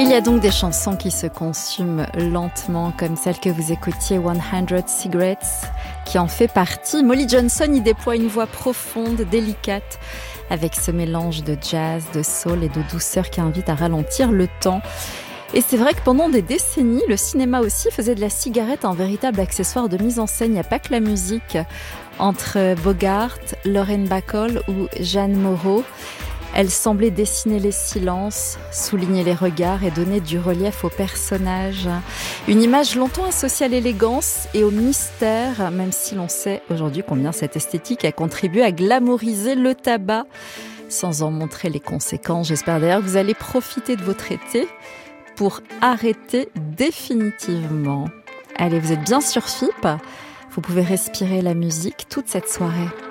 Il y a donc des chansons qui se consument lentement, comme celle que vous écoutiez, 100 Cigarettes, qui en fait partie. Molly Johnson y déploie une voix profonde, délicate, avec ce mélange de jazz, de soul et de douceur qui invite à ralentir le temps. Et c'est vrai que pendant des décennies, le cinéma aussi faisait de la cigarette un véritable accessoire de mise en scène. Il n'y a pas que la musique. Entre Bogart, Lorraine Bacall ou Jeanne Moreau, elle semblait dessiner les silences, souligner les regards et donner du relief aux personnages. Une image longtemps associée à l'élégance et au mystère, même si l'on sait aujourd'hui combien cette esthétique a contribué à glamouriser le tabac, sans en montrer les conséquences. J'espère d'ailleurs que vous allez profiter de votre été pour arrêter définitivement. Allez, vous êtes bien sur FIP, vous pouvez respirer la musique toute cette soirée.